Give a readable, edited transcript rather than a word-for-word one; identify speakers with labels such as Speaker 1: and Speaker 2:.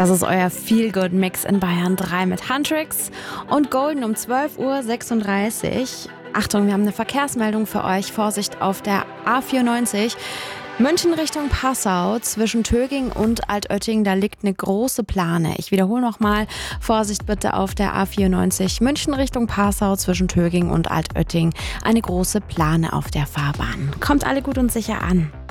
Speaker 1: Das ist euer Feel-Good-Mix in Bayern 3 mit Huntrix und Golden um 12:36 Uhr. Achtung, wir haben eine Verkehrsmeldung für euch. Vorsicht auf der A94. München Richtung Passau zwischen Töging und Altötting, da liegt eine große Plane. Ich wiederhole nochmal, Vorsicht bitte auf der A94 München Richtung Passau zwischen Töging und Altötting. Eine große Plane auf der Fahrbahn. Kommt alle gut und sicher an.